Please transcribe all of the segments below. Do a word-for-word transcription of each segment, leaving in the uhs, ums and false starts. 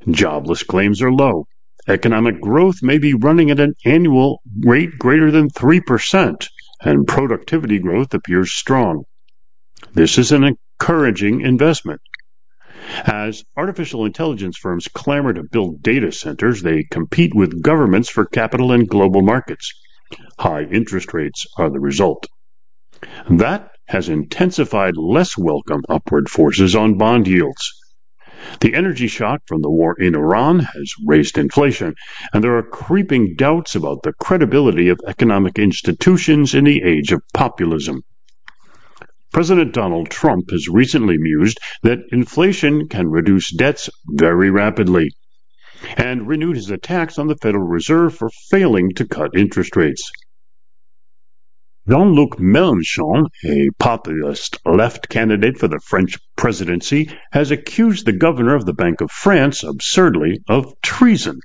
Jobless claims are low. Economic growth may be running at an annual rate greater than three percent, and productivity growth appears strong. This is an encouraging investment. As artificial intelligence firms clamor to build data centers, they compete with governments for capital in global markets. High interest rates are the result. That has intensified less welcome upward forces on bond yields. The energy shock from the war in Iran has raised inflation, and there are creeping doubts about the credibility of economic institutions in the age of populism. President Donald Trump has recently mused that inflation can reduce debts very rapidly, and renewed his attacks on the Federal Reserve for failing to cut interest rates. Jean-Luc Mélenchon, a populist left candidate for the French presidency, has accused the governor of the Bank of France, absurdly, of treason.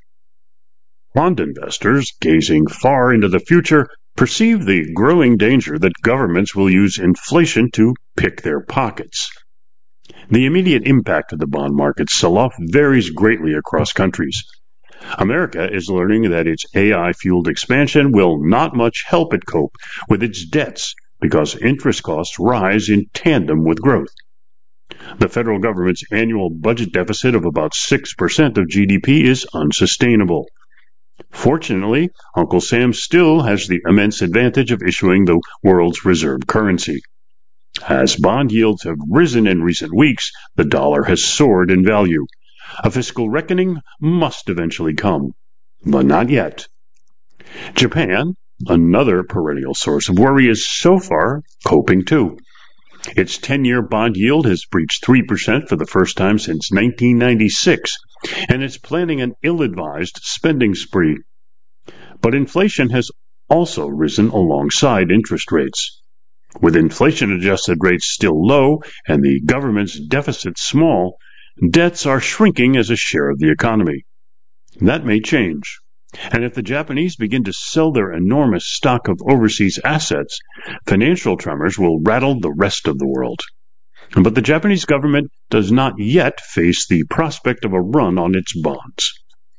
Bond investors, gazing far into the future, perceive the growing danger that governments will use inflation to pick their pockets. The immediate impact of the bond market sell-off varies greatly across countries. America is learning that its A I-fueled expansion will not much help it cope with its debts because interest costs rise in tandem with growth. The federal government's annual budget deficit of about six percent of G D P is unsustainable. Fortunately, Uncle Sam still has the immense advantage of issuing the world's reserve currency. As bond yields have risen in recent weeks, the dollar has soared in value. A fiscal reckoning must eventually come, but not yet. Japan, another perennial source of worry, is so far coping too. Its ten-year bond yield has breached three percent for the first time since nineteen ninety-six, and it's planning an ill-advised spending spree. But inflation has also risen alongside interest rates. With inflation-adjusted rates still low and the government's deficit small, debts are shrinking as a share of the economy. That may change. And if the Japanese begin to sell their enormous stock of overseas assets, financial tremors will rattle the rest of the world. But the Japanese government does not yet face the prospect of a run on its bonds.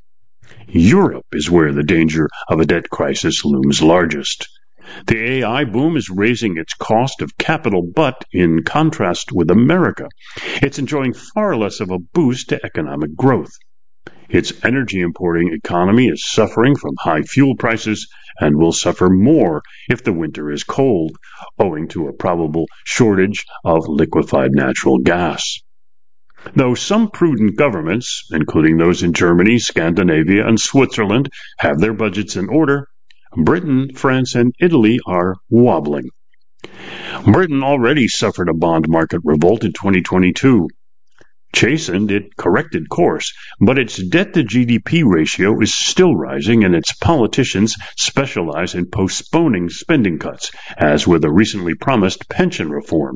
Europe is where the danger of a debt crisis looms largest. The A I boom is raising its cost of capital, but in contrast with America, it's enjoying far less of a boost to economic growth. Its energy-importing economy is suffering from high fuel prices and will suffer more if the winter is cold, owing to a probable shortage of liquefied natural gas. Though some prudent governments, including those in Germany, Scandinavia, and Switzerland, have their budgets in order, Britain, France, and Italy are wobbling. Britain already suffered a bond market revolt in twenty twenty-two. Chastened, it corrected course, but its debt-to-G D P ratio is still rising, and its politicians specialize in postponing spending cuts, as with the recently promised pension reform.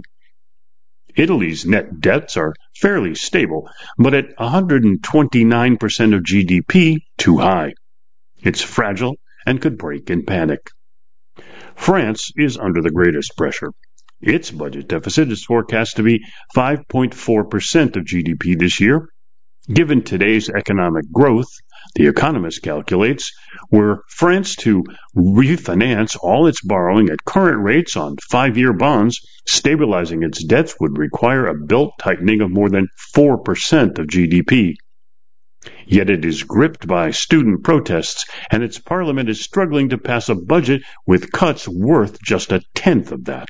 Italy's net debts are fairly stable, but at one hundred twenty-nine percent of G D P, too high. It's fragile and could break in panic. France is under the greatest pressure. Its budget deficit is forecast to be five point four percent of G D P this year. Given today's economic growth, the Economist calculates, were France to refinance all its borrowing at current rates on five-year bonds, stabilizing its debts would require a belt-tightening of more than four percent of G D P. Yet it is gripped by student protests, and its parliament is struggling to pass a budget with cuts worth just a tenth of that.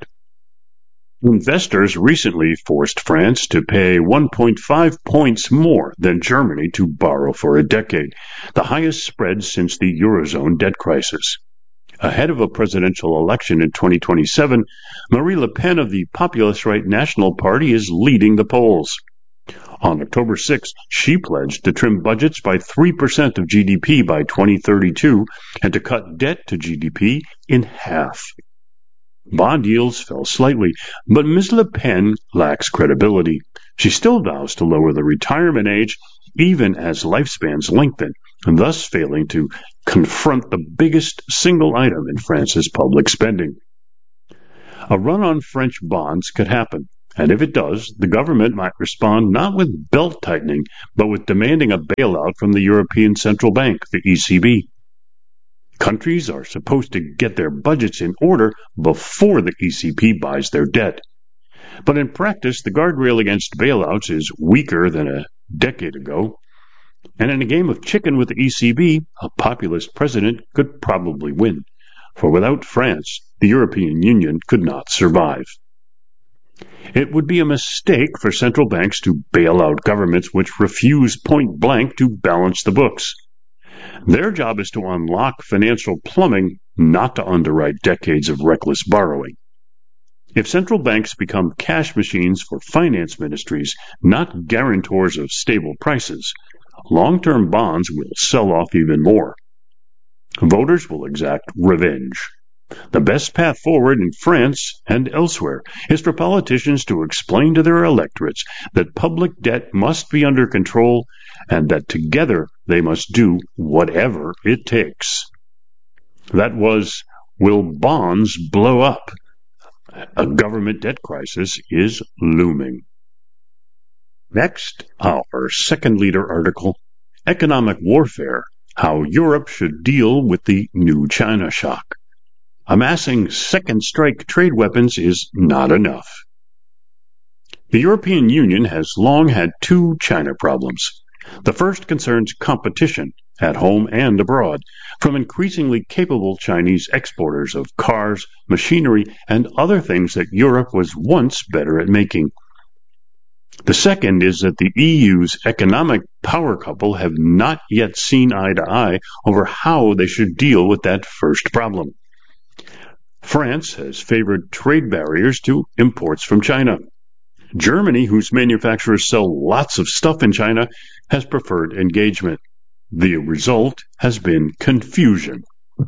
Investors recently forced France to pay one point five points more than Germany to borrow for a decade, the highest spread since the Eurozone debt crisis. Ahead of a presidential election in twenty twenty-seven, Marine Le Pen of the populist right National Party is leading the polls. On October sixth, she pledged to trim budgets by three percent of G D P by twenty thirty-two and to cut debt to G D P in half. Bond yields fell slightly, but Miz Le Pen lacks credibility. She still vows to lower the retirement age even as lifespans lengthen, thus failing to confront the biggest single item in France's public spending. A run on French bonds could happen, And if it does, the government might respond not with belt-tightening, but with demanding a bailout from the European Central Bank, the E C B. Countries are supposed to get their budgets in order before the E C B buys their debt. But in practice, the guardrail against bailouts is weaker than a decade ago. And in a game of chicken with the E C B, a populist president could probably win. For without France, the European Union could not survive. It would be a mistake for central banks to bail out governments which refuse point blank to balance the books. Their job is to unlock financial plumbing, not to underwrite decades of reckless borrowing. If central banks become cash machines for finance ministries, not guarantors of stable prices, long-term bonds will sell off even more. Voters will exact revenge. The best path forward in France and elsewhere is for politicians to explain to their electorates that public debt must be under control and that together they must do whatever it takes. That was, will bonds blow up? A government debt crisis is looming. Next, our second leader article, Economic Warfare, How Europe Should Deal with the New China Shock. Amassing second-strike trade weapons is not enough. The European Union has long had two China problems. The first concerns competition, at home and abroad, from increasingly capable Chinese exporters of cars, machinery, and other things that Europe was once better at making. The second is that the E U's economic power couple have not yet seen eye to eye over how they should deal with that first problem. France has favored trade barriers to imports from China. Germany, whose manufacturers sell lots of stuff in China, has preferred engagement. The result has been confusion.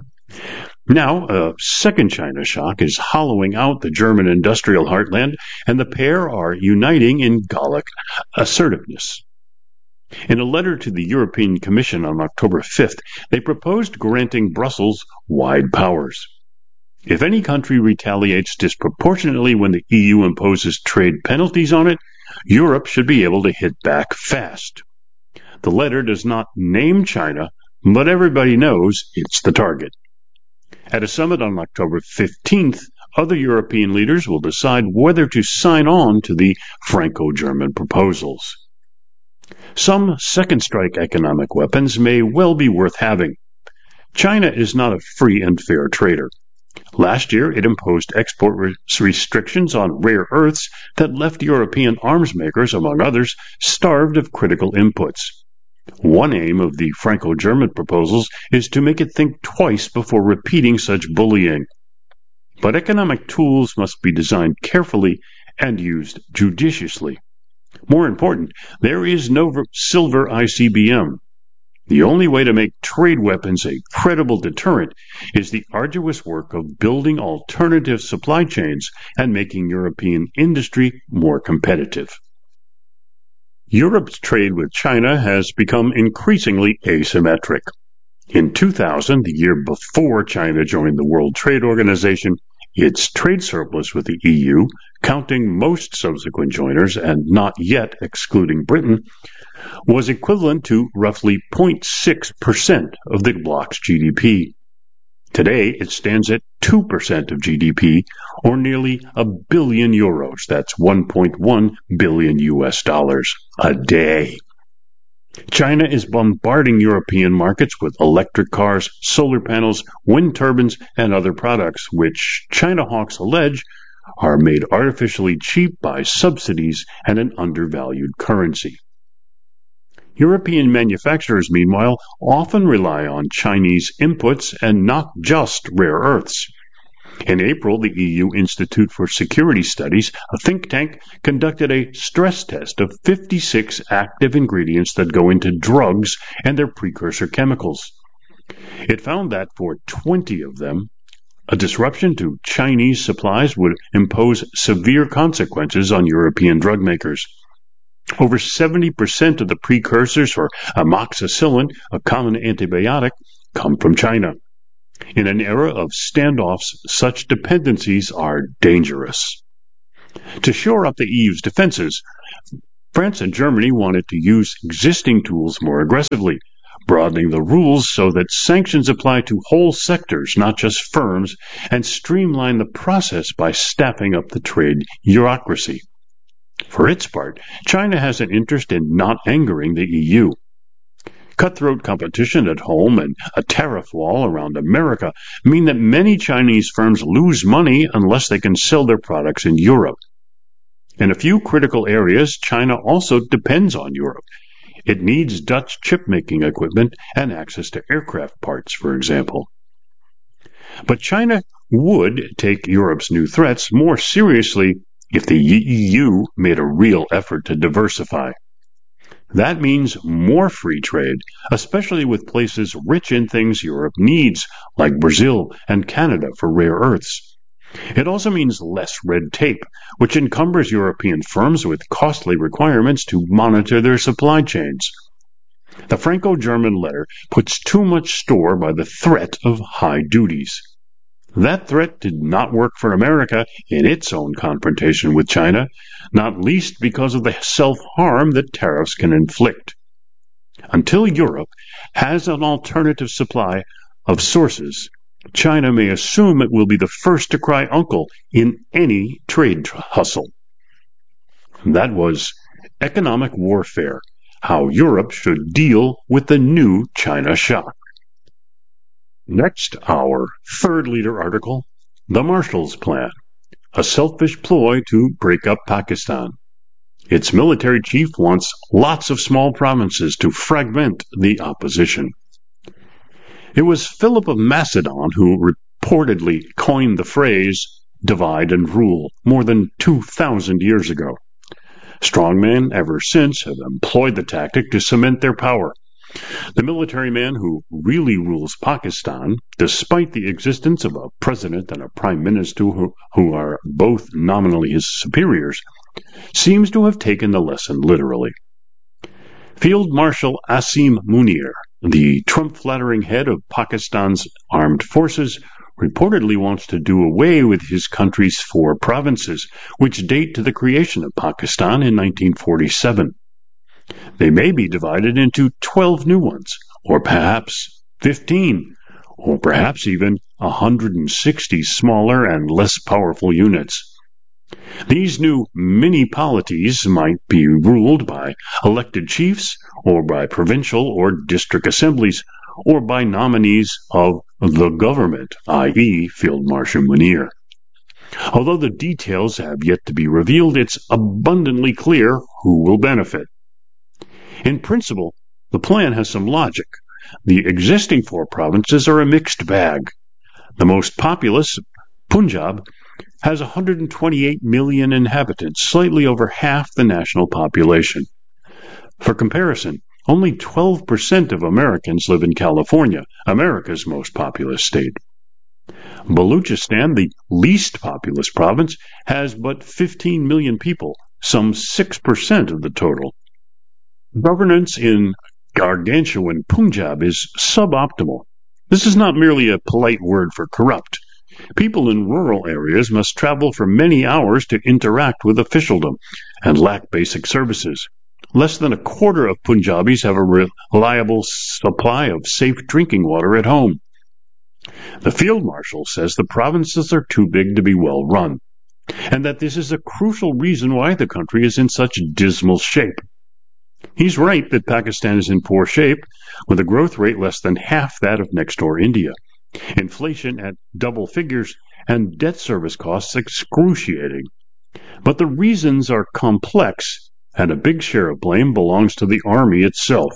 Now, a second China shock is hollowing out the German industrial heartland, and the pair are uniting in Gallic assertiveness. In a letter to the European Commission on October fifth, they proposed granting Brussels wide powers. If any country retaliates disproportionately when the E U imposes trade penalties on it, Europe should be able to hit back fast. The letter does not name China, but everybody knows it's the target. At a summit on October fifteenth, other European leaders will decide whether to sign on to the Franco-German proposals. Some second-strike economic weapons may well be worth having. China is not a free and fair trader. Last year, it imposed export re- restrictions on rare earths that left European arms makers, among others, starved of critical inputs. One aim of the Franco-German proposals is to make it think twice before repeating such bullying. But economic tools must be designed carefully and used judiciously. More important, there is no silver I C B M. The only way to make trade weapons a credible deterrent is the arduous work of building alternative supply chains and making European industry more competitive. Europe's trade with China has become increasingly asymmetric. In two thousand, the year before China joined the World Trade Organization, its trade surplus with the E U, counting most subsequent joiners and not yet excluding Britain, was equivalent to roughly zero point six percent of the bloc's G D P. Today, it stands at two percent of G D P, or nearly a billion euros. That's one point one billion U S dollars a day. China is bombarding European markets with electric cars, solar panels, wind turbines, and other products, which China hawks allege are made artificially cheap by subsidies and an undervalued currency. European manufacturers, meanwhile, often rely on Chinese inputs and not just rare earths. In April, the E U Institute for Security Studies, a think tank, conducted a stress test of fifty-six active ingredients that go into drugs and their precursor chemicals. It found that for twenty of them, a disruption to Chinese supplies would impose severe consequences on European drug makers. Over seventy percent of the precursors for amoxicillin, a common antibiotic, come from China. In an era of standoffs, such dependencies are dangerous. To shore up the E U's defenses, France and Germany wanted to use existing tools more aggressively, broadening the rules so that sanctions apply to whole sectors, not just firms, and streamline the process by staffing up the trade bureaucracy. For its part, China has an interest in not angering the E U. Cutthroat competition at home and a tariff wall around America mean that many Chinese firms lose money unless they can sell their products in Europe. In a few critical areas, China also depends on Europe. It needs Dutch chip-making equipment and access to aircraft parts, for example. But China would take Europe's new threats more seriously if the E U made a real effort to diversify. That means more free trade, especially with places rich in things Europe needs, like Brazil and Canada for rare earths. It also means less red tape, which encumbers European firms with costly requirements to monitor their supply chains. The Franco-German letter puts too much store by the threat of high duties. That threat did not work for America in its own confrontation with China, not least because of the self-harm that tariffs can inflict. Until Europe has an alternative supply of sources, China may assume it will be the first to cry uncle in any trade hustle. That was Economic Warfare, How Europe Should Deal with the New China Shock. Next, our third leader article, The Marshall's Plan, a selfish ploy to break up Pakistan. Its military chief wants lots of small provinces to fragment the opposition. It was Philip of Macedon who reportedly coined the phrase divide and rule more than two thousand years ago. Strongmen ever since have employed the tactic to cement their power. The military man who really rules Pakistan, despite the existence of a president and a prime minister who, who are both nominally his superiors, seems to have taken the lesson literally. Field Marshal Asim Munir, the Trump-flattering head of Pakistan's armed forces, reportedly wants to do away with his country's four provinces, which date to the creation of Pakistan in nineteen forty-seven. They may be divided into twelve new ones, or perhaps fifteen, or perhaps even one hundred sixty smaller and less powerful units. These new mini-polities might be ruled by elected chiefs, or by provincial or district assemblies, or by nominees of the government, that is. Field Marshal Munir. Although the details have yet to be revealed, it's abundantly clear who will benefit. In principle, the plan has some logic. The existing four provinces are a mixed bag. The most populous, Punjab, has one hundred twenty-eight million inhabitants, slightly over half the national population. For comparison, only twelve percent of Americans live in California, America's most populous state. Baluchistan, the least populous province, has but fifteen million people, some six percent of the total. Governance in gargantuan Punjab is suboptimal. This is not merely a polite word for corrupt. People in rural areas must travel for many hours to interact with officialdom and lack basic services. Less than a quarter of Punjabis have a reliable supply of safe drinking water at home. The field marshal says the provinces are too big to be well run, and that this is a crucial reason why the country is in such dismal shape. He's right that Pakistan is in poor shape, with a growth rate less than half that of next-door India, inflation at double figures, and debt service costs excruciating. But the reasons are complex, and a big share of blame belongs to the army itself.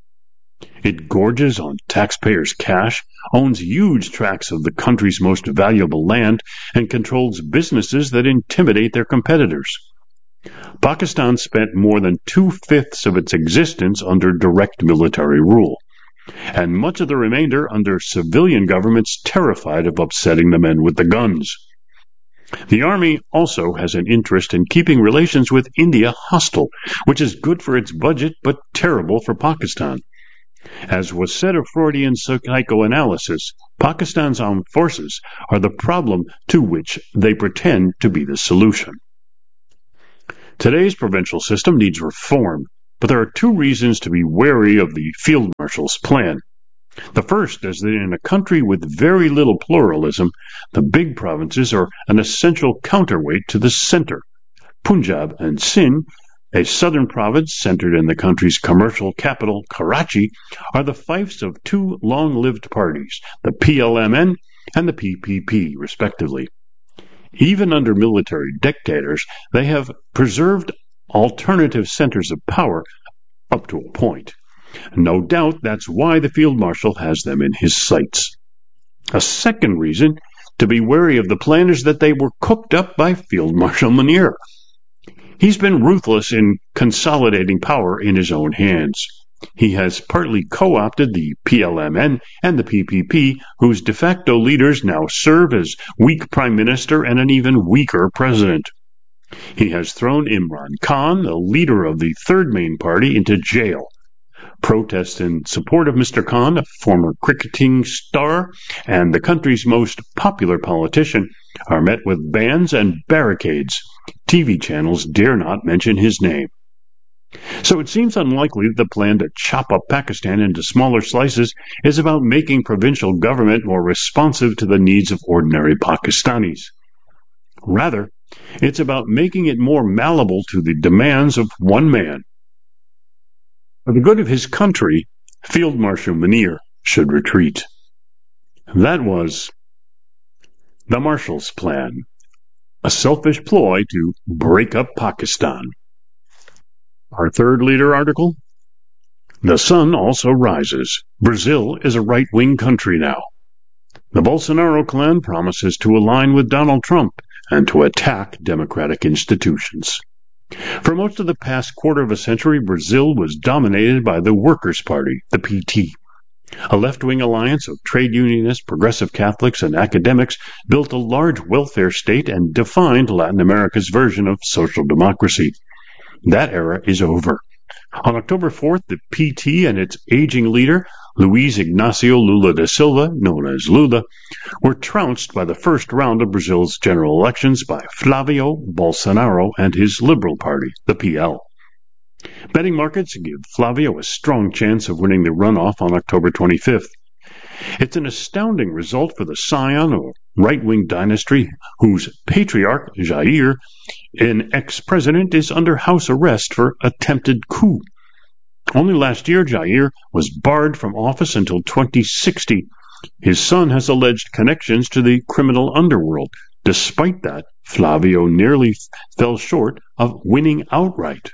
It gorges on taxpayers' cash, owns huge tracts of the country's most valuable land, and controls businesses that intimidate their competitors. Pakistan spent more than two-fifths of its existence under direct military rule, and much of the remainder under civilian governments terrified of upsetting the men with the guns. The army also has an interest in keeping relations with India hostile, which is good for its budget but terrible for Pakistan. As was said of Freudian psychoanalysis, Pakistan's armed forces are the problem to which they pretend to be the solution. Today's provincial system needs reform, but there are two reasons to be wary of the Field Marshal's plan. The first is that in a country with very little pluralism, the big provinces are an essential counterweight to the center. Punjab and Sindh, a southern province centered in the country's commercial capital, Karachi, are the fiefs of two long-lived parties, the P L M N and the P P P, respectively. Even under military dictators, they have preserved alternative centers of power up to a point. No doubt that's why the Field Marshal has them in his sights. A second reason to be wary of the plan is that they were cooked up by Field Marshal Monier. He's been ruthless in consolidating power in his own hands. He has partly co-opted the P L M N and the P P P, whose de facto leaders now serve as weak prime minister and an even weaker president. He has thrown Imran Khan, the leader of the third main party, into jail. Protests in support of Mister Khan, a former cricketing star and the country's most popular politician, are met with bans and barricades. T V channels dare not mention his name. So it seems unlikely that the plan to chop up Pakistan into smaller slices is about making provincial government more responsive to the needs of ordinary Pakistanis. Rather, it's about making it more malleable to the demands of one man. For the good of his country, Field Marshal Monier should retreat. That was the Marshall's Plan, a selfish ploy to break up Pakistan. Our third leader article, the sun also rises. Brazil is a right-wing country now. The Bolsonaro clan promises to align with Donald Trump and to attack democratic institutions. For most of the past quarter of a century, Brazil was dominated by the Workers' Party, the P T. A left-wing alliance of trade unionists, progressive Catholics, and academics built a large welfare state and defined Latin America's version of social democracy. That era is over. On October fourth, the P T and its aging leader, Luiz Ignacio Lula da Silva, known as Lula, were trounced by the first round of Brazil's general elections by Flavio Bolsonaro and his Liberal Party, the P L. Betting markets give Flavio a strong chance of winning the runoff on October twenty-fifth. It's an astounding result for the scion of a right-wing dynasty whose patriarch, Jair, an ex-president, is under house arrest for attempted coup. Only last year, Jair was barred from office until twenty sixty. His son has alleged connections to the criminal underworld. Despite that, Flavio nearly fell short of winning outright.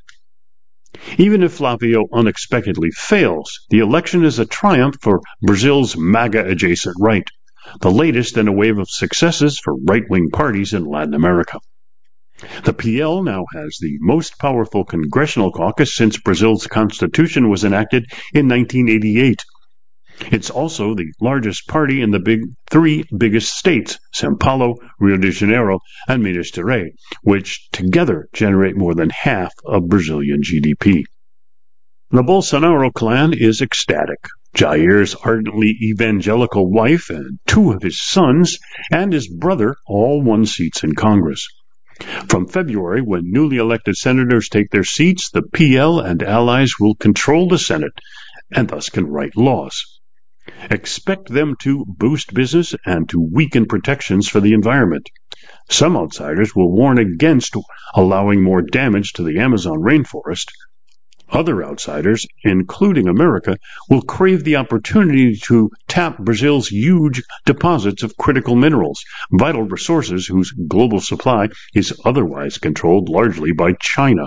Even if Flavio unexpectedly fails, the election is a triumph for Brazil's MAGA-adjacent right, the latest in a wave of successes for right-wing parties in Latin America. The P L now has the most powerful congressional caucus since Brazil's constitution was enacted in nineteen eighty-eight. It's also the largest party in the big three biggest states, São Paulo, Rio de Janeiro, and Minas Gerais, which together generate more than half of Brazilian G D P. The Bolsonaro clan is ecstatic. Jair's ardently evangelical wife and two of his sons and his brother all won seats in Congress. From February, when newly elected senators take their seats, the P L and allies will control the Senate and thus can write laws. Expect them to boost business and to weaken protections for the environment. Some outsiders will warn against allowing more damage to the Amazon rainforest. Other outsiders, including America, will crave the opportunity to tap Brazil's huge deposits of critical minerals, vital resources whose global supply is otherwise controlled largely by China.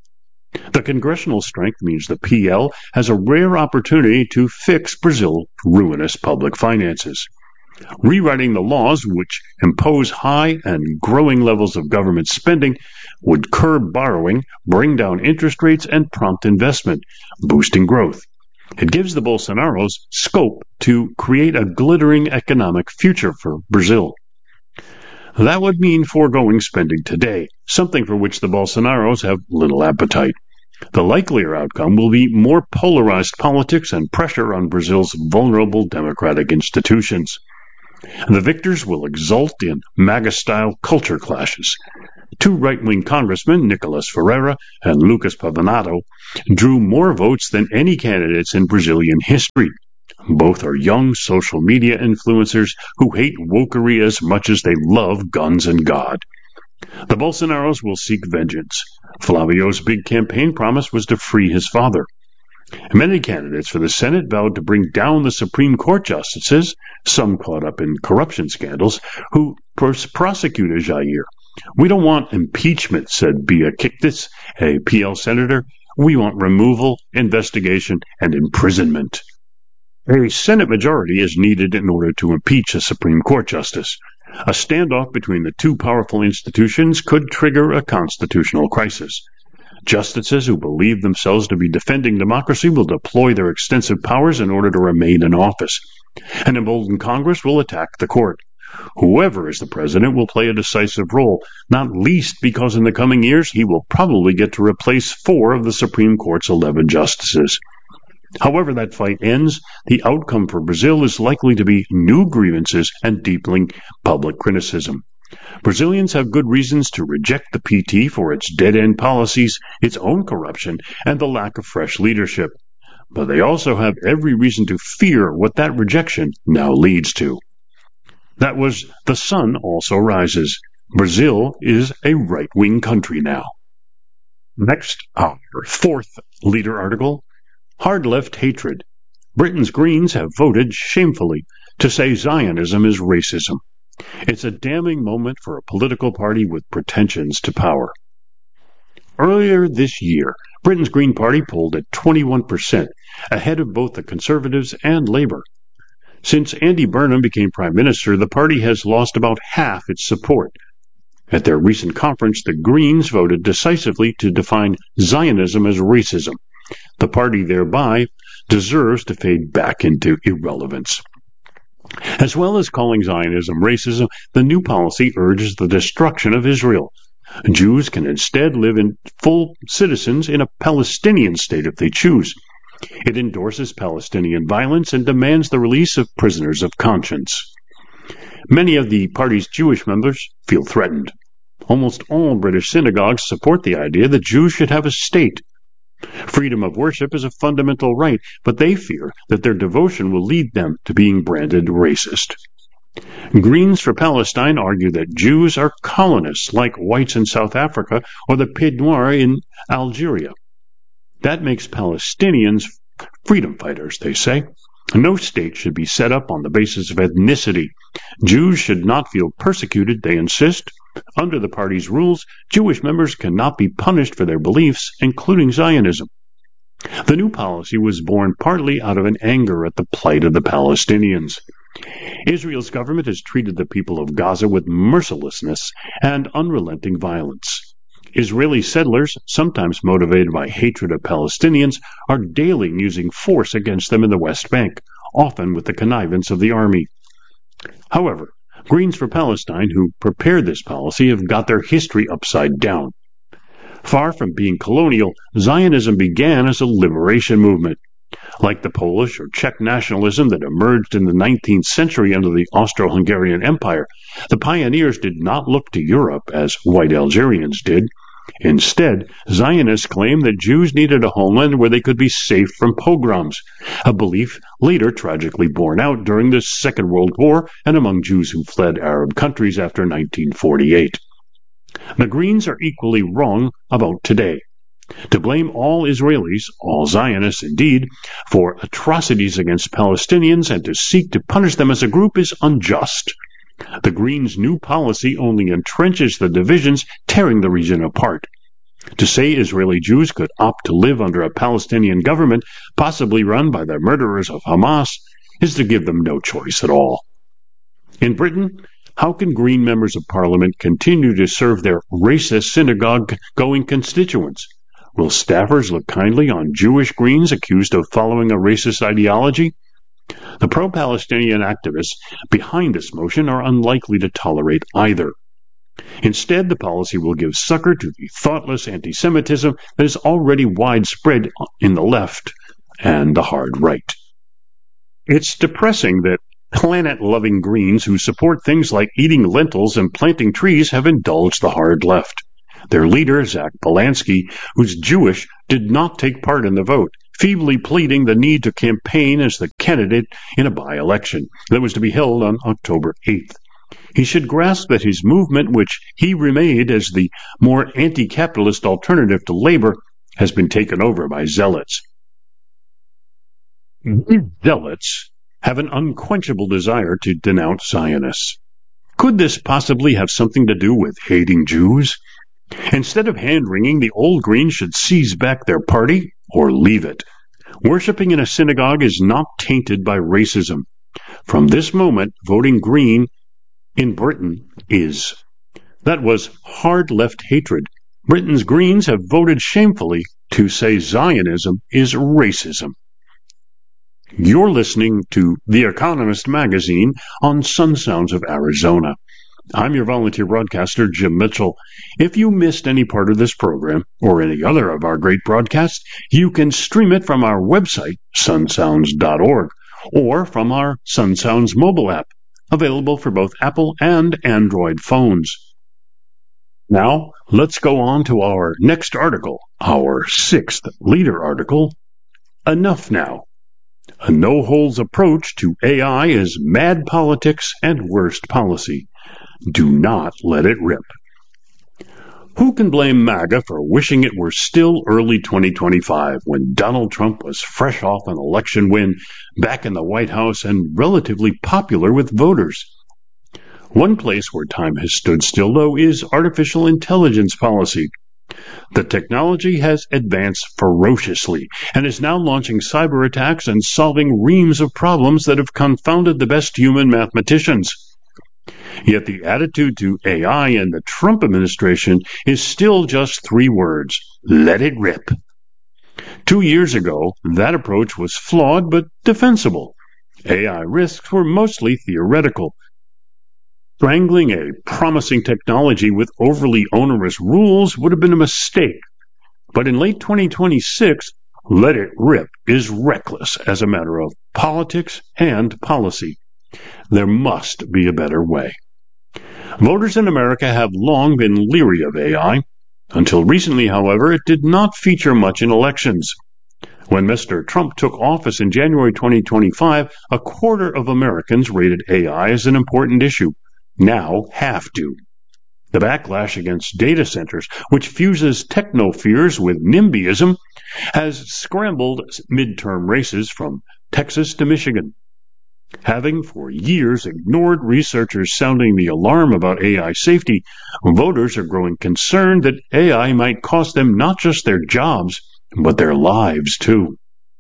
The congressional strength means the P L has a rare opportunity to fix Brazil's ruinous public finances. Rewriting the laws which impose high and growing levels of government spending would curb borrowing, bring down interest rates, and prompt investment, boosting growth. It gives the Bolsonaros scope to create a glittering economic future for Brazil. That would mean foregoing spending today, something for which the Bolsonaros have little appetite. The likelier outcome will be more polarized politics and pressure on Brazil's vulnerable democratic institutions. The victors will exult in MAGA-style culture clashes. Two right-wing congressmen, Nicolas Ferreira and Lucas Pavanato, drew more votes than any candidates in Brazilian history. Both are young social media influencers who hate wokery as much as they love guns and God. The Bolsonaros will seek vengeance. Flavio's big campaign promise was to free his father. Many candidates for the Senate vowed to bring down the Supreme Court justices, some caught up in corruption scandals, who pros- prosecuted Jair. We don't want impeachment, said Bia Kicis, a P L senator. We want removal, investigation, and imprisonment. A Senate majority is needed in order to impeach a Supreme Court justice. A standoff between the two powerful institutions could trigger a constitutional crisis. Justices who believe themselves to be defending democracy will deploy their extensive powers in order to remain in office. An emboldened Congress will attack the court. Whoever is the president will play a decisive role, not least because in the coming years he will probably get to replace four of the Supreme Court's eleven justices. However that fight ends, the outcome for Brazil is likely to be new grievances and deepening public criticism. Brazilians have good reasons to reject the P T for its dead-end policies, its own corruption, and the lack of fresh leadership. But they also have every reason to fear what that rejection now leads to. That was The Sun Also Rises. Brazil is a right-wing country now. Next, our fourth leader article, Hard Left Hatred. Britain's Greens have voted shamefully to say Zionism is racism. It's a damning moment for a political party with pretensions to power. Earlier this year, Britain's Green Party polled at twenty-one percent, ahead of both the Conservatives and Labour. Since Andy Burnham became Prime Minister, the party has lost about half its support. At their recent conference, the Greens voted decisively to define Zionism as racism. The party thereby deserves to fade back into irrelevance. As well as calling Zionism racism, the new policy urges the destruction of Israel. Jews can instead live in full citizens in a Palestinian state if they choose. It endorses Palestinian violence and demands the release of prisoners of conscience. Many of the party's Jewish members feel threatened. Almost all British synagogues support the idea that Jews should have a state. Freedom of worship is a fundamental right, but they fear that their devotion will lead them to being branded racist. Greens for Palestine argue that Jews are colonists like whites in South Africa or the Pied Noir in Algeria. That makes Palestinians freedom fighters, they say. No state should be set up on the basis of ethnicity. Jews should not feel persecuted, they insist. Under the party's rules, Jewish members cannot be punished for their beliefs, including Zionism. The new policy was born partly out of an anger at the plight of the Palestinians. Israel's government has treated the people of Gaza with mercilessness and unrelenting violence. Israeli settlers, sometimes motivated by hatred of Palestinians, are daily using force against them in the West Bank, often with the connivance of the army. However, Greens for Palestine, who prepared this policy, have got their history upside down. Far from being colonial, Zionism began as a liberation movement. Like the Polish or Czech nationalism that emerged in the nineteenth century under the Austro-Hungarian Empire, the pioneers did not look to Europe as white Algerians did. Instead, Zionists claimed that Jews needed a homeland where they could be safe from pogroms, a belief later tragically borne out during the Second World War and among Jews who fled Arab countries after nineteen forty-eight. The Greens are equally wrong about today. To blame all Israelis, all Zionists indeed, for atrocities against Palestinians and to seek to punish them as a group is unjust. The Greens' new policy only entrenches the divisions, tearing the region apart. To say Israeli Jews could opt to live under a Palestinian government, possibly run by the murderers of Hamas, is to give them no choice at all. In Britain, how can Green members of Parliament continue to serve their racist synagogue-going constituents? Will staffers look kindly on Jewish Greens accused of following a racist ideology? The pro-Palestinian activists behind this motion are unlikely to tolerate either. Instead, the policy will give succor to the thoughtless anti-Semitism that is already widespread in the left and the hard right. It's depressing that planet-loving Greens who support things like eating lentils and planting trees have indulged the hard left. Their leader, Zach Polanski, who's Jewish, did not take part in the vote, feebly pleading the need to campaign as the candidate in a by-election that was to be held on October eighth. He should grasp that his movement, which he remade as the more anti-capitalist alternative to labor, has been taken over by zealots. These zealots have an unquenchable desire to denounce Zionists. Could this possibly have something to do with hating Jews? Instead of hand-wringing, the old Greens should seize back their party or leave it. Worshipping in a synagogue is not tainted by racism. From this moment, voting Green in Britain is. That was hard left hatred. Britain's Greens have voted shamefully to say Zionism is racism. You're listening to The Economist magazine on Sun Sounds of Arizona. I'm your volunteer broadcaster, Jim Mitchell. If you missed any part of this program or any other of our great broadcasts, you can stream it from our website, sun sounds dot org, or from our Sun Sounds mobile app, available for both Apple and Android phones. Now, let's go on to our next article, our sixth leader article, Enough Now. A no-holds approach to A I is mad politics and worst policy. Do not let it rip. Who can blame MAGA for wishing it were still early twenty twenty-five when Donald Trump was fresh off an election win, back in the White House, and relatively popular with voters? One place where time has stood still, though, is artificial intelligence policy. The technology has advanced ferociously and is now launching cyber attacks and solving reams of problems that have confounded the best human mathematicians. Yet the attitude to A I in the Trump administration is still just three words: let it rip. Two years ago, that approach was flawed but defensible. A I risks were mostly theoretical. Strangling a promising technology with overly onerous rules would have been a mistake. But in late twenty twenty-six, let it rip is reckless as a matter of politics and policy. There must be a better way. Voters in America have long been leery of A I. Until recently, however, it did not feature much in elections. When Mister Trump took office in January twenty twenty-five, a quarter of Americans rated A I as an important issue. Now have to. The backlash against data centers, which fuses techno-fears with NIMBYism, has scrambled midterm races from Texas to Michigan. Having for years ignored researchers sounding the alarm about A I safety, voters are growing concerned that A I might cost them not just their jobs, but their lives too.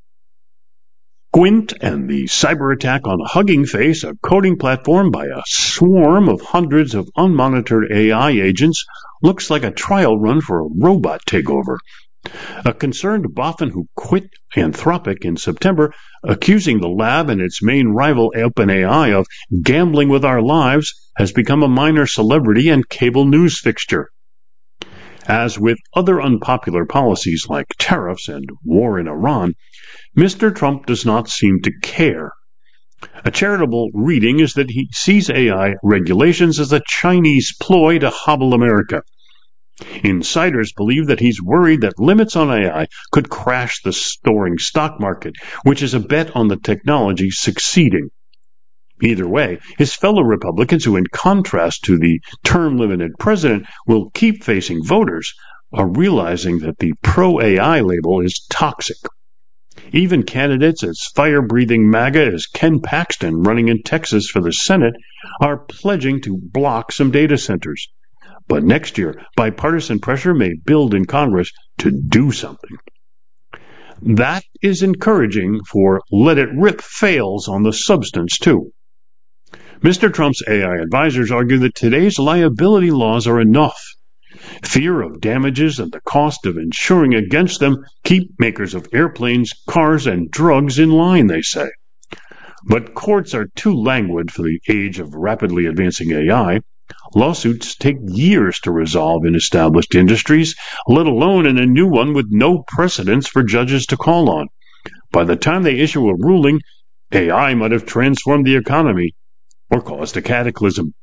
Gwint and the cyber attack on Hugging Face, a coding platform by a swarm of hundreds of unmonitored A I agents, looks like a trial run for a robot takeover. A concerned boffin who quit Anthropic in September, accusing the lab and its main rival OpenAI of gambling with our lives, has become a minor celebrity and cable news fixture. As with other unpopular policies like tariffs and war in Iran, Mister Trump does not seem to care. A charitable reading is that he sees A I regulations as a Chinese ploy to hobble America. Insiders believe that he's worried that limits on A I could crash the soaring stock market, which is a bet on the technology succeeding. Either way, his fellow Republicans, who in contrast to the term-limited president will keep facing voters, are realizing that the pro-A I label is toxic. Even candidates as fire-breathing MAGA as Ken Paxton, running in Texas for the Senate, are pledging to block some data centers. But next year, bipartisan pressure may build in Congress to do something. That is encouraging, for let it rip fails on the substance, too. Mister Trump's A I advisors argue that today's liability laws are enough. Fear of damages and the cost of insuring against them keep makers of airplanes, cars, and drugs in line, they say. But courts are too languid for the age of rapidly advancing A I. Lawsuits take years to resolve in established industries, let alone in a new one with no precedents for judges to call on. By the time they issue a ruling, A I might have transformed the economy or caused a cataclysm.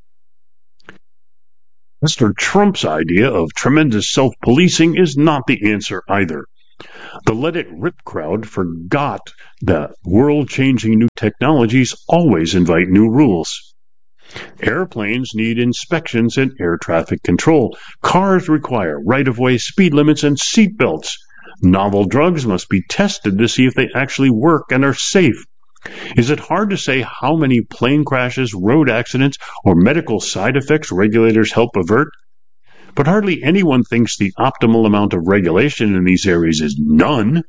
Mister Trump's idea of tremendous self-policing is not the answer either. The Let It Rip crowd forgot that world-changing new technologies always invite new rules. Airplanes need inspections and air traffic control. Cars require right-of-way speed limits and seat belts. Novel drugs must be tested to see if they actually work and are safe. Is it hard to say how many plane crashes, road accidents, or medical side effects regulators help avert? But hardly anyone thinks the optimal amount of regulation in these areas is none.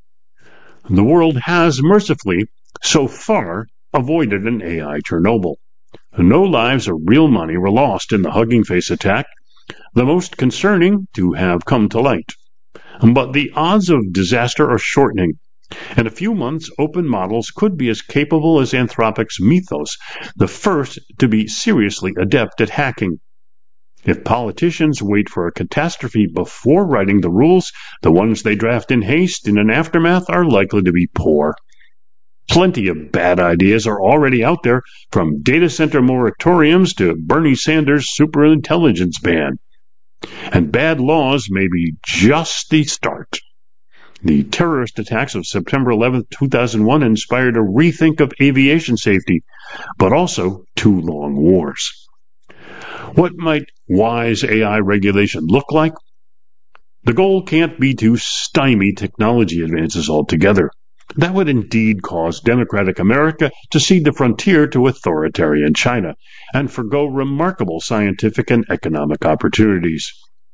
The world has, mercifully, so far, avoided an A I Chernobyl. No lives or real money were lost in the Hugging Face attack, the most concerning to have come to light. But the odds of disaster are shortening. In a few months, open models could be as capable as Anthropic's Mythos, the first to be seriously adept at hacking. If politicians wait for a catastrophe before writing the rules, the ones they draft in haste in an aftermath are likely to be poor. Plenty of bad ideas are already out there, from data center moratoriums to Bernie Sanders' superintelligence ban. And bad laws may be just the start. The terrorist attacks of September eleventh, two thousand one inspired a rethink of aviation safety, but also two long wars. What might wise A I regulation look like? The goal can't be to stymie technology advances altogether. That would indeed cause democratic America to cede the frontier to authoritarian China and forgo remarkable scientific and economic opportunities.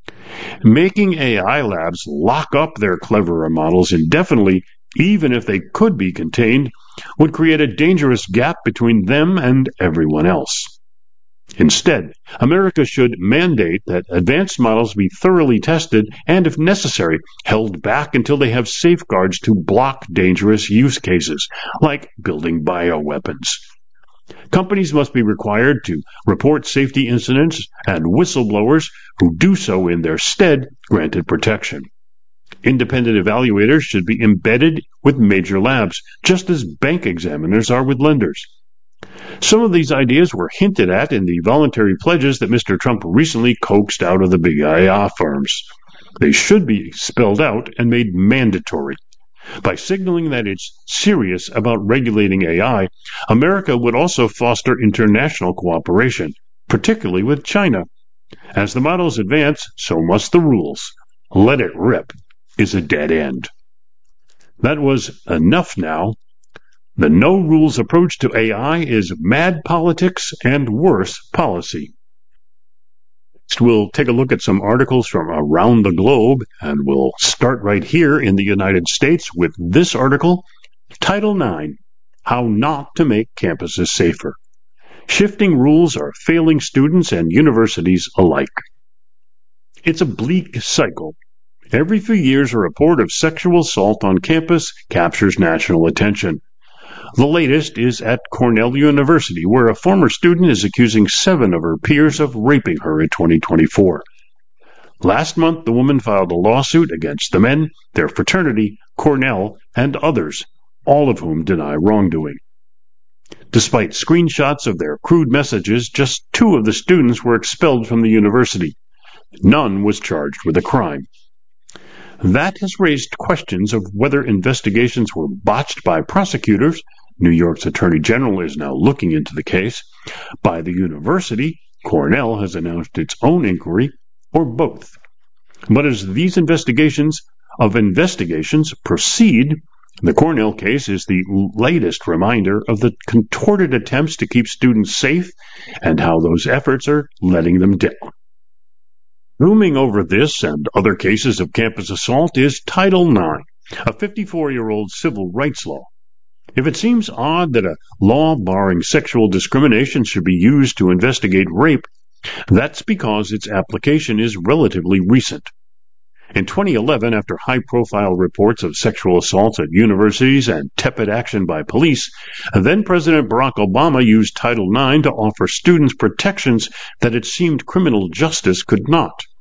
Making A I labs lock up their cleverer models indefinitely, even if they could be contained, would create a dangerous gap between them and everyone else. Instead, America should mandate that advanced models be thoroughly tested and, if necessary, held back until they have safeguards to block dangerous use cases, like building bioweapons. Companies must be required to report safety incidents, and whistleblowers who do so in their stead granted protection. Independent evaluators should be embedded with major labs, just as bank examiners are with lenders. Some of these ideas were hinted at in the voluntary pledges that Mister Trump recently coaxed out of the big I A firms. They should be spelled out and made mandatory. By signaling that it's serious about regulating A I, America would also foster international cooperation, particularly with China. As the models advance, so must the rules. Let it rip is a dead end. That was enough now. The no-rules approach to A I is mad politics and worse policy. Next, we'll take a look at some articles from around the globe, and we'll start right here in the United States with this article, Title nine, How Not to Make Campuses Safer. Shifting rules are failing students and universities alike. It's a bleak cycle. Every few years, a report of sexual assault on campus captures national attention. The latest is at Cornell University, where a former student is accusing seven of her peers of raping her in twenty twenty-four. Last month, the woman filed a lawsuit against the men, their fraternity, Cornell, and others, all of whom deny wrongdoing. Despite screenshots of their crude messages, just two of the students were expelled from the university. None was charged with a crime. That has raised questions of whether investigations were botched by prosecutors. New York's Attorney General is now looking into the case. By the university, Cornell has announced its own inquiry, or both. But as these investigations of investigations proceed, the Cornell case is the latest reminder of the contorted attempts to keep students safe and how those efforts are letting them down. Looming over this and other cases of campus assault is Title nine, a fifty-four-year-old civil rights law. If it seems odd that a law barring sexual discrimination should be used to investigate rape, that's because its application is relatively recent. In twenty eleven, after high-profile reports of sexual assaults at universities and tepid action by police, then-President Barack Obama used Title nine to offer students protections that it seemed criminal justice could not.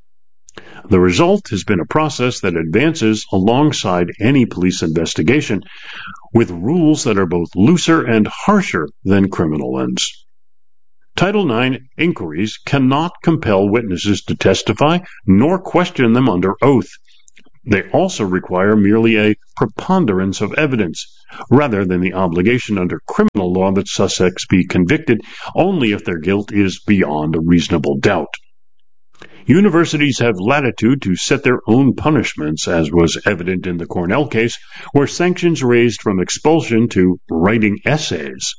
The result has been a process that advances alongside any police investigation, with rules that are both looser and harsher than criminal ones. Title nine inquiries cannot compel witnesses to testify nor question them under oath. They also require merely a preponderance of evidence, rather than the obligation under criminal law that suspects be convicted only if their guilt is beyond a reasonable doubt. Universities have latitude to set their own punishments, as was evident in the Cornell case, where sanctions ranged from expulsion to writing essays.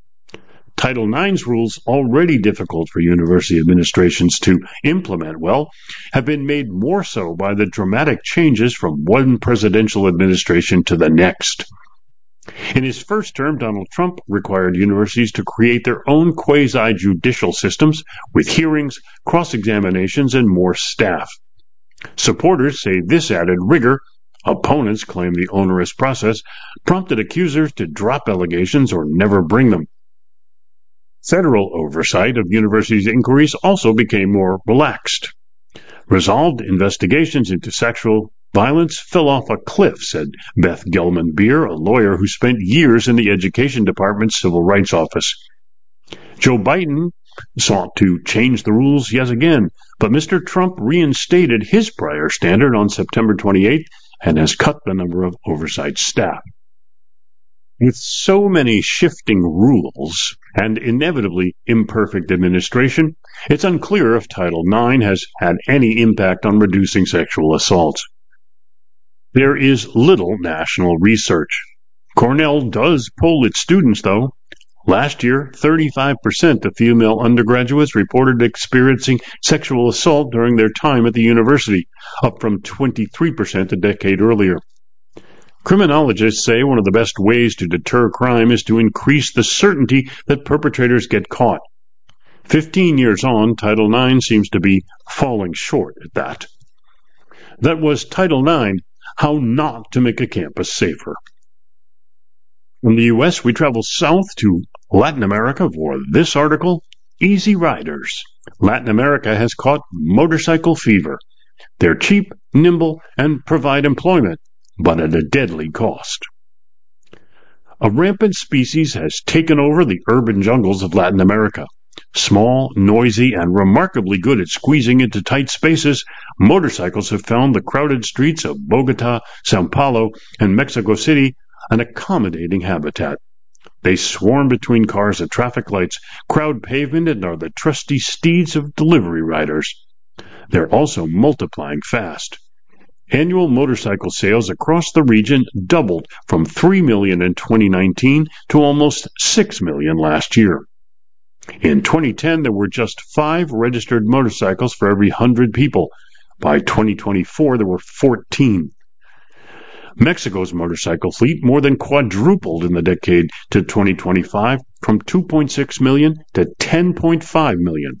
Title nine's rules, already difficult for university administrations to implement well, have been made more so by the dramatic changes from one presidential administration to the next. In his first term, Donald Trump required universities to create their own quasi-judicial systems with hearings, cross-examinations, and more staff. Supporters say this added rigor. Opponents claim the onerous process prompted accusers to drop allegations or never bring them. Federal oversight of universities' inquiries also became more relaxed. Resolved investigations into sexual violence fell off a cliff, said Beth Gelman-Beer, a lawyer who spent years in the Education Department's Civil Rights Office. Joe Biden sought to change the rules yet again, but Mister Trump reinstated his prior standard on September twenty-eighth and has cut the number of oversight staff. With so many shifting rules and inevitably imperfect administration, it's unclear if Title nine has had any impact on reducing sexual assaults. There is little national research. Cornell does poll its students, though. Last year, thirty-five percent of female undergraduates reported experiencing sexual assault during their time at the university, up from twenty-three percent a decade earlier. Criminologists say one of the best ways to deter crime is to increase the certainty that perpetrators get caught. Fifteen years on, Title nine seems to be falling short at that. That was Title nine, How Not to Make a Campus Safer. From the U S, we travel south to Latin America for this article, Easy Riders. Latin America has caught motorcycle fever. They're cheap, nimble, and provide employment, but at a deadly cost. A rampant species has taken over the urban jungles of Latin America. Small, noisy, and remarkably good at squeezing into tight spaces, motorcycles have found the crowded streets of Bogota, Sao Paulo, and Mexico City an accommodating habitat. They swarm between cars at traffic lights, crowd pavement, and are the trusty steeds of delivery riders. They're also multiplying fast. Annual motorcycle sales across the region doubled from three million in twenty nineteen to almost six million last year. In twenty ten, there were just five registered motorcycles for every one hundred people. By twenty twenty-four, there were fourteen. Mexico's motorcycle fleet more than quadrupled in the decade to twenty twenty-five, from two point six million to ten point five million.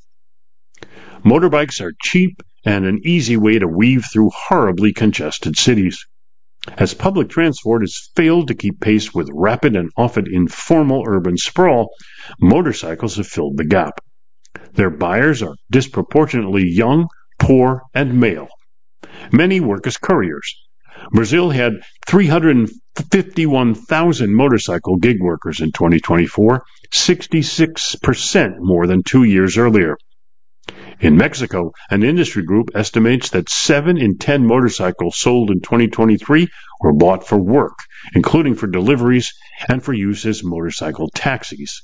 Motorbikes are cheap and an easy way to weave through horribly congested cities. As public transport has failed to keep pace with rapid and often informal urban sprawl, motorcycles have filled the gap. Their buyers are disproportionately young, poor, and male. Many work as couriers. Brazil had three hundred fifty-one thousand motorcycle gig workers in twenty twenty-four, sixty-six percent more than two years earlier. In Mexico, an industry group estimates that seven in ten motorcycles sold in twenty twenty-three were bought for work, including for deliveries and for use as motorcycle taxis.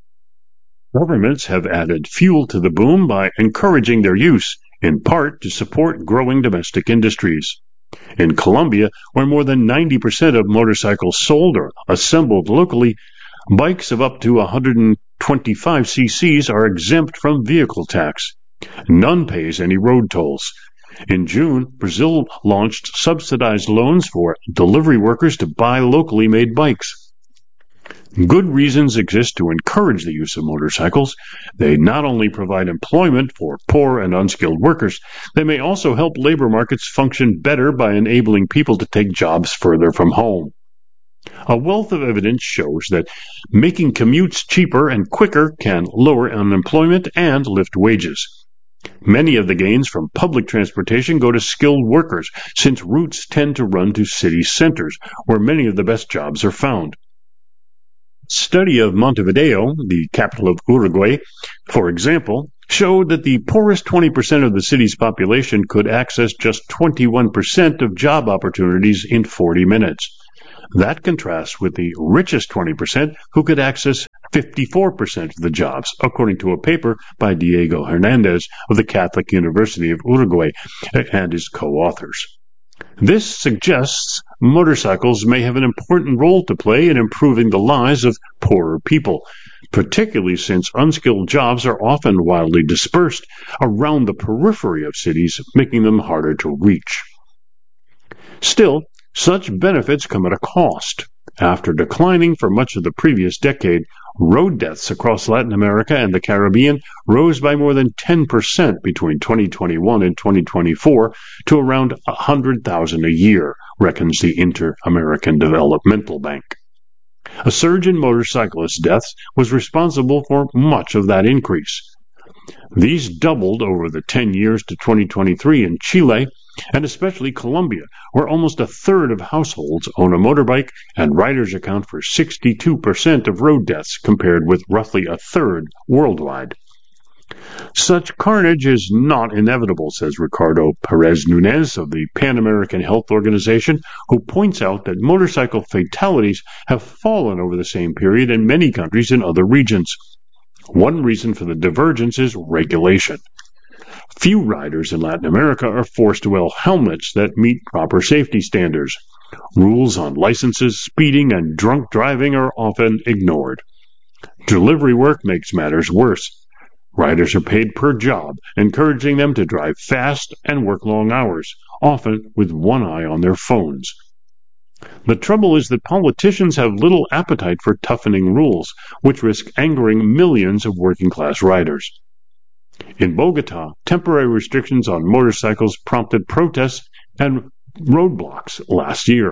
Governments have added fuel to the boom by encouraging their use, in part to support growing domestic industries. In Colombia, where more than ninety percent of motorcycles sold are assembled locally, bikes of up to one hundred twenty-five cc's are exempt from vehicle tax. None pays any road tolls. In June, Brazil launched subsidized loans for delivery workers to buy locally made bikes. Good reasons exist to encourage the use of motorcycles. They not only provide employment for poor and unskilled workers, they may also help labor markets function better by enabling people to take jobs further from home. A wealth of evidence shows that making commutes cheaper and quicker can lower unemployment and lift wages. Many of the gains from public transportation go to skilled workers, since routes tend to run to city centers, where many of the best jobs are found. Study of Montevideo, the capital of Uruguay, for example, showed that the poorest twenty percent of the city's population could access just twenty-one percent of job opportunities in forty minutes. That contrasts with the richest twenty percent, who could access fifty-four percent of the jobs, according to a paper by Diego Hernandez of the Catholic University of Uruguay and his co-authors. This suggests motorcycles may have an important role to play in improving the lives of poorer people, particularly since unskilled jobs are often widely dispersed around the periphery of cities, making them harder to reach. Still, such benefits come at a cost. After declining for much of the previous decade, road deaths across Latin America and the Caribbean rose by more than ten percent between twenty twenty-one and twenty twenty-four to around one hundred thousand a year, reckons the Inter-American Developmental Bank. A surge in motorcyclist deaths was responsible for much of that increase. These doubled over the ten years to twenty twenty-three in Chile, and especially Colombia, where almost a third of households own a motorbike, and riders account for sixty-two percent of road deaths, compared with roughly a third worldwide. Such carnage is not inevitable, says Ricardo Perez Nunez of the Pan American Health Organization, who points out that motorcycle fatalities have fallen over the same period in many countries in other regions. One reason for the divergence is regulation. Few riders in Latin America are forced to wear helmets that meet proper safety standards. Rules on licenses, speeding, and drunk driving are often ignored. Delivery work makes matters worse. Riders are paid per job, encouraging them to drive fast and work long hours, often with one eye on their phones. The trouble is that politicians have little appetite for toughening rules, which risk angering millions of working-class riders. In Bogota, temporary restrictions on motorcycles prompted protests and roadblocks last year.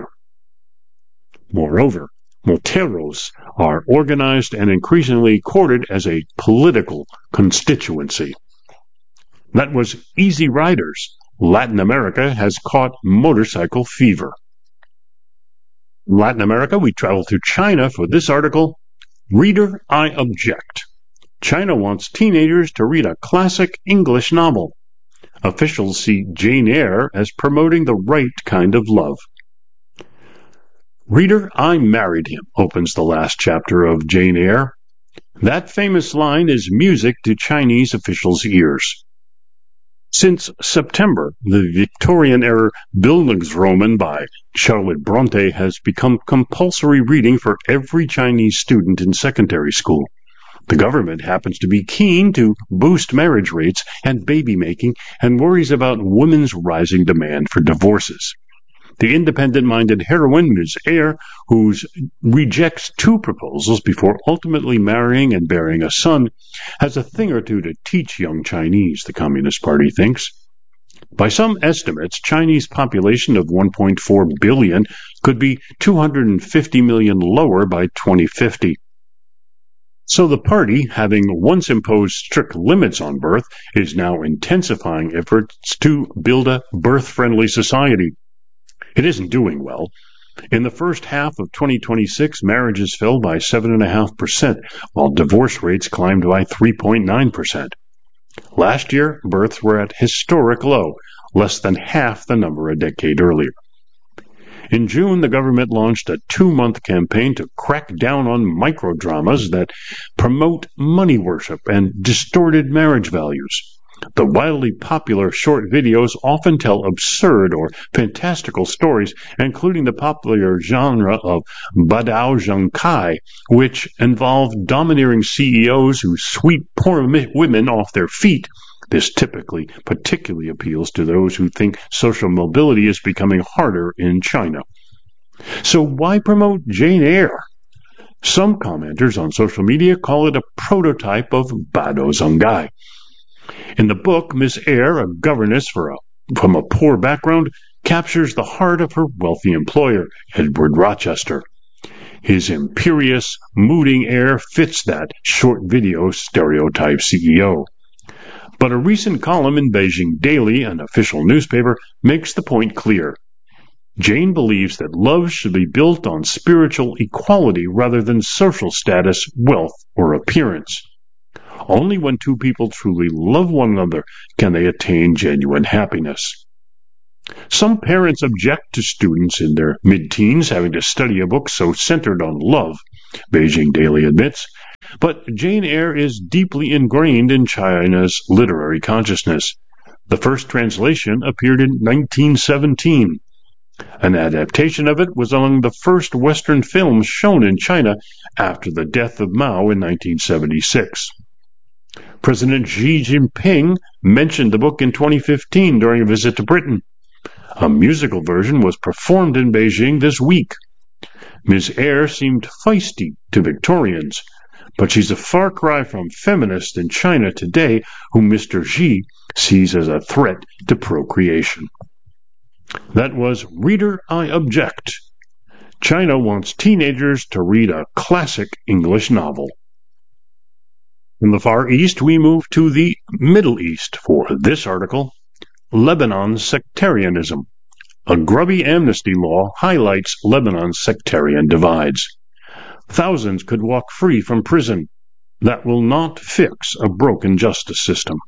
Moreover, moteros are organized and increasingly courted as a political constituency. That was Easy Riders. Latin America has caught motorcycle fever. In Latin America, we travel to China for this article. Reader, I object. China wants teenagers to read a classic English novel. Officials see Jane Eyre as promoting the right kind of love. Reader, I married him, opens the last chapter of Jane Eyre. That famous line is music to Chinese officials' ears. Since September, the Victorian-era Bildungsroman by Charlotte Bronte has become compulsory reading for every Chinese student in secondary school. The government happens to be keen to boost marriage rates and baby-making and worries about women's rising demand for divorces. The independent-minded heroine, Miz Eyre, who rejects two proposals before ultimately marrying and bearing a son, has a thing or two to teach young Chinese, the Communist Party thinks. By some estimates, Chinese population of one point four billion could be two hundred fifty million lower by twenty fifty. So the party, having once imposed strict limits on birth, is now intensifying efforts to build a birth-friendly society. It isn't doing well. In the first half of twenty twenty-six, marriages fell by seven point five percent, while divorce rates climbed by three point nine percent. Last year, births were at historic low, less than half the number a decade earlier. In June, the government launched a two-month campaign to crack down on microdramas that promote money worship and distorted marriage values. The wildly popular short videos often tell absurd or fantastical stories, including the popular genre of Badao Zhangkai, which involve domineering C E Os who sweep poor women off their feet. This typically particularly appeals to those who think social mobility is becoming harder in China. So why promote Jane Eyre? Some commenters on social media call it a prototype of Badao Zhangkai. In the book, Miss Eyre, a governess for a, from a poor background, captures the heart of her wealthy employer, Edward Rochester. His imperious, mooding air fits that short video stereotype C E O. But a recent column in Beijing Daily, an official newspaper, makes the point clear. Jane believes that love should be built on spiritual equality rather than social status, wealth, or appearance. Only when two people truly love one another can they attain genuine happiness. Some parents object to students in their mid-teens having to study a book so centered on love, Beijing Daily admits, but Jane Eyre is deeply ingrained in China's literary consciousness. The first translation appeared in nineteen seventeen. An adaptation of it was among the first Western films shown in China after the death of Mao in nineteen seventy-six. President Xi Jinping mentioned the book in twenty fifteen during a visit to Britain. A musical version was performed in Beijing this week. Miz Eyre seemed feisty to Victorians, but she's a far cry from feminists in China today whom Mister Xi sees as a threat to procreation. That was Reader, I Object. China wants teenagers to read a classic English novel. From the Far East, we move to the Middle East for this article. Lebanon's sectarianism. A grubby amnesty law highlights Lebanon's sectarian divides. Thousands could walk free from prison. That will not fix a broken justice system.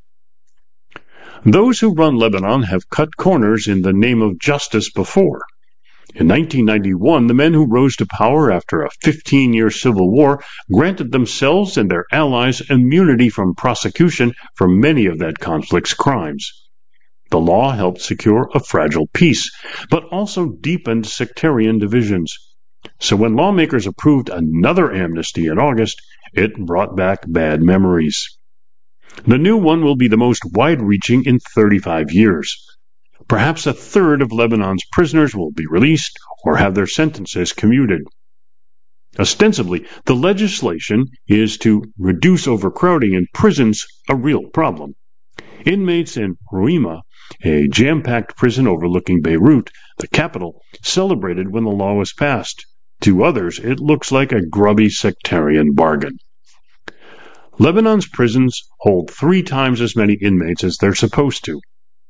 Those who run Lebanon have cut corners in the name of justice before. In nineteen ninety-one, the men who rose to power after a fifteen-year civil war granted themselves and their allies immunity from prosecution for many of that conflict's crimes. The law helped secure a fragile peace, but also deepened sectarian divisions. So when lawmakers approved another amnesty in August, it brought back bad memories. The new one will be the most wide-reaching in thirty-five years. Perhaps a third of Lebanon's prisoners will be released or have their sentences commuted. Ostensibly, the legislation is to reduce overcrowding in prisons, a real problem. Inmates in Ruima, a jam-packed prison overlooking Beirut, the capital, celebrated when the law was passed. To others, it looks like a grubby sectarian bargain. Lebanon's prisons hold three times as many inmates as they're supposed to.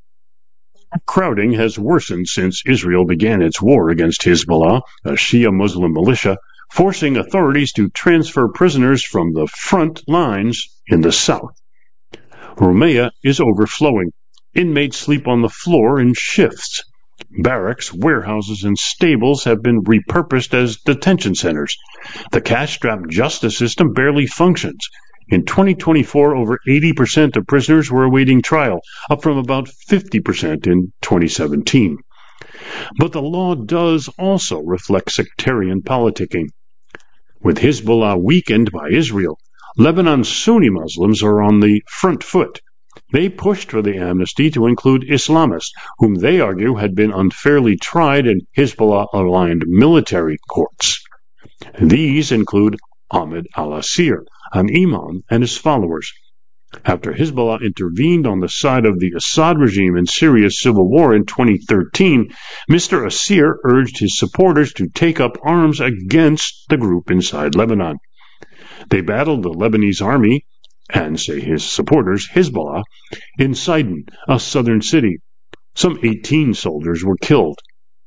Crowding has worsened since Israel began its war against Hezbollah, a Shia Muslim militia, forcing authorities to transfer prisoners from the front lines in the south. Rumeya is overflowing. Inmates sleep on the floor in shifts. Barracks, warehouses, and stables have been repurposed as detention centers. The cash-strapped justice system barely functions. In twenty twenty-four, over eighty percent of prisoners were awaiting trial, up from about fifty percent in twenty seventeen. But the law does also reflect sectarian politicking. With Hezbollah weakened by Israel, Lebanon's Sunni Muslims are on the front foot. They pushed for the amnesty to include Islamists, whom they argue had been unfairly tried in Hezbollah-aligned military courts. These include Ahmed al-Asir, an imam, and his followers. After Hezbollah intervened on the side of the Assad regime in Syria's civil war in twenty thirteen, Mister Asir urged his supporters to take up arms against the group inside Lebanon. They battled the Lebanese army, and, say his supporters, Hezbollah, in Sidon, a southern city. Some eighteen soldiers were killed.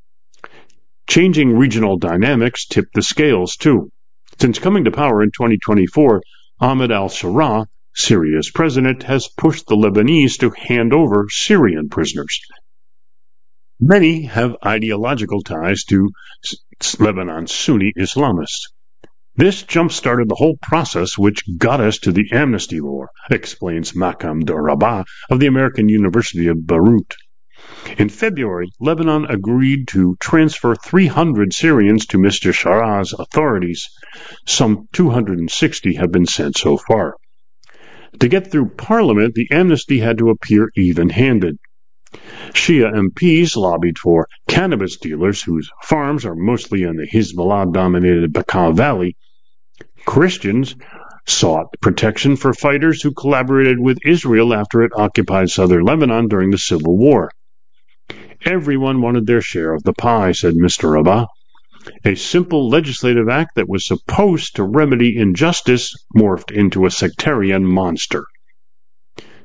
Changing regional dynamics tipped the scales, too. Since coming to power in twenty twenty-four, Ahmed al-Sharaa, Syria's president, has pushed the Lebanese to hand over Syrian prisoners. Many have ideological ties to Lebanon's Sunni Islamists. This jump-started the whole process which got us to the amnesty law, explains Makam Darabah of the American University of Beirut. In February, Lebanon agreed to transfer three hundred Syrians to Mister Sharaa's authorities. Some two hundred sixty have been sent so far. To get through Parliament, the amnesty had to appear even-handed. Shia M Ps lobbied for cannabis dealers whose farms are mostly in the Hezbollah-dominated Bekaa Valley. Christians sought protection for fighters who collaborated with Israel after it occupied southern Lebanon during the Civil War. Everyone wanted their share of the pie, said Mister Rabah. A simple legislative act that was supposed to remedy injustice morphed into a sectarian monster.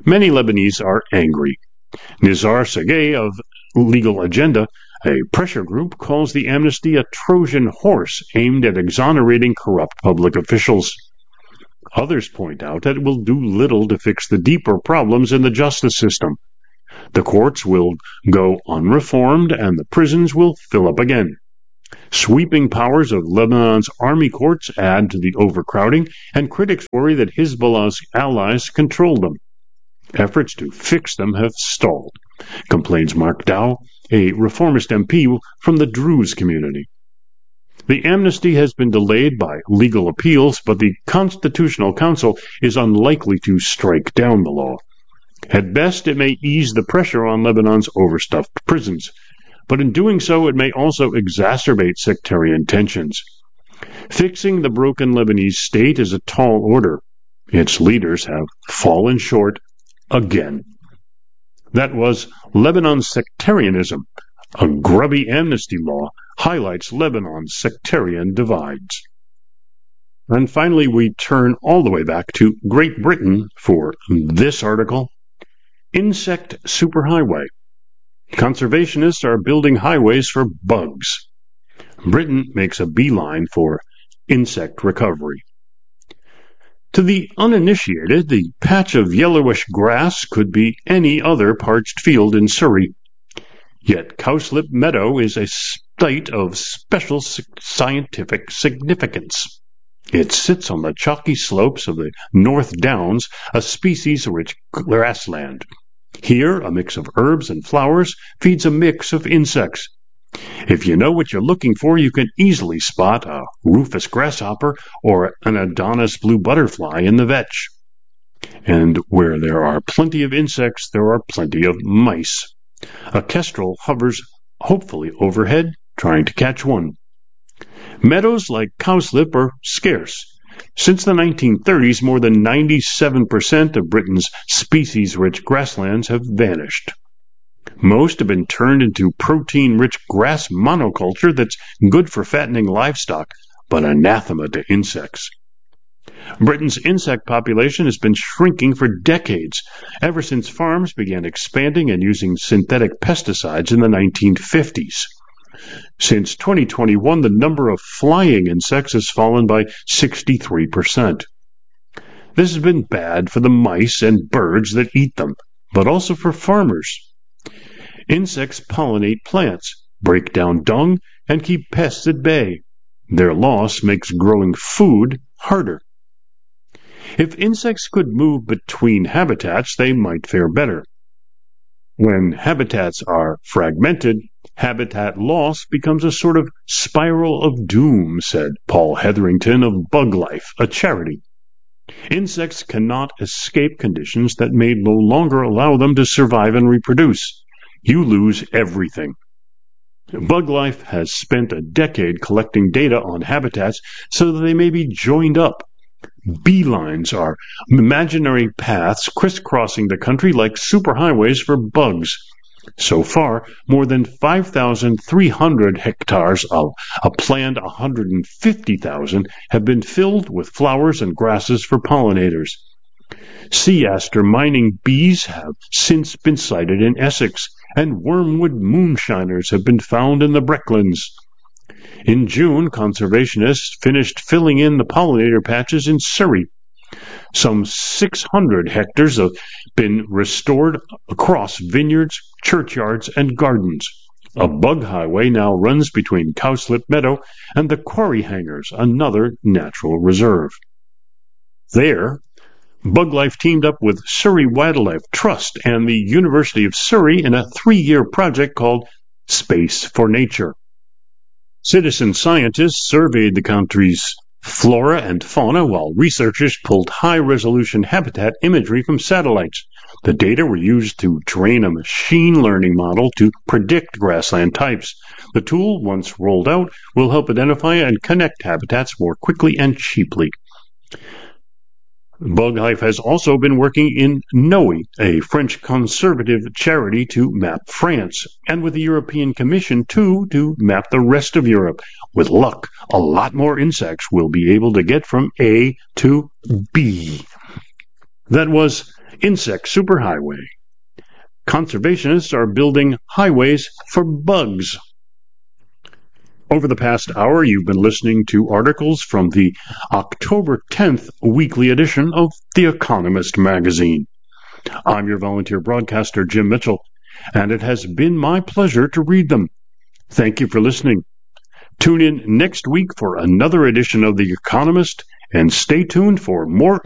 many Lebanese are angry. Nizar Segei of Legal Agenda, a pressure group, calls the amnesty a Trojan horse aimed at exonerating corrupt public officials. Others point out that it will do little to fix the deeper problems in the justice system. The courts will go unreformed and the prisons will fill up again. Sweeping powers of Lebanon's army courts add to the overcrowding, and critics worry that Hezbollah's allies control them. Efforts to fix them have stalled, complains Mark Dow, a reformist M P from the Druze community. The amnesty has been delayed by legal appeals, but the Constitutional Council is unlikely to strike down the law. At best, it may ease the pressure on Lebanon's overstuffed prisons, but in doing so, it may also exacerbate sectarian tensions. Fixing the broken Lebanese state is a tall order. Its leaders have fallen short again. That was Lebanon's sectarianism. A grubby amnesty law highlights Lebanon's sectarian divides. And finally, we turn all the way back to Great Britain for this article. Insect superhighway. Conservationists are building highways for bugs. Britain makes a beeline for insect recovery. To the uninitiated, the patch of yellowish grass could be any other parched field in Surrey. Yet Cowslip Meadow is a site of special scientific significance. It sits on the chalky slopes of the North Downs, a species-rich grassland. Here, a mix of herbs and flowers feeds a mix of insects. If you know what you're looking for, you can easily spot a rufous grasshopper or an Adonis blue butterfly in the vetch. And where there are plenty of insects, there are plenty of mice. A kestrel hovers hopefully overhead, trying to catch one. Meadows like cowslip are scarce. Since the nineteen thirties, more than ninety-seven percent of Britain's species-rich grasslands have vanished. Most have been turned into protein-rich grass monoculture that's good for fattening livestock, but anathema to insects. Britain's insect population has been shrinking for decades, ever since farms began expanding and using synthetic pesticides in the nineteen fifties. Since twenty twenty-one, the number of flying insects has fallen by sixty-three percent. This has been bad for the mice and birds that eat them, but also for farmers. Insects pollinate plants, break down dung, and keep pests at bay. Their loss makes growing food harder. If insects could move between habitats, they might fare better. When habitats are fragmented, habitat loss becomes a sort of spiral of doom, said Paul Hetherington of Bug Life, a charity. Insects cannot escape conditions that may no longer allow them to survive and reproduce. You lose everything. Bug Life has spent a decade collecting data on habitats so that they may be joined up. Beelines are imaginary paths crisscrossing the country like superhighways for bugs. So far, more than five thousand three hundred hectares of a planned one hundred fifty thousand have been filled with flowers and grasses for pollinators. Sea aster mining bees have since been sighted in Essex, and wormwood moonshiners have been found in the Brecklands. In June, conservationists finished filling in the pollinator patches in Surrey. Some six hundred hectares have been restored across vineyards, churchyards, and gardens. A bug highway now runs between Cowslip Meadow and the Quarry Hangers, another natural reserve. There, Bug Life teamed up with Surrey Wildlife Trust and the University of Surrey in a three-year project called Space for Nature. Citizen scientists surveyed the country's flora and fauna while researchers pulled high-resolution habitat imagery from satellites. The data were used to train a machine learning model to predict grassland types. The tool, once rolled out, will help identify and connect habitats more quickly and cheaply. Bug Life has also been working in NOE, a French conservative charity, to map France, and with the European Commission, too, to map the rest of Europe. With luck, a lot more insects will be able to get from A to B. That was Insect superhighway. Conservationists are building highways for bugs. Over the past hour, you've been listening to articles from the October tenth weekly edition of The Economist magazine. I'm your volunteer broadcaster, Jim Mitchell, and it has been my pleasure to read them. Thank you for listening. Tune in next week for another edition of The Economist, and stay tuned for more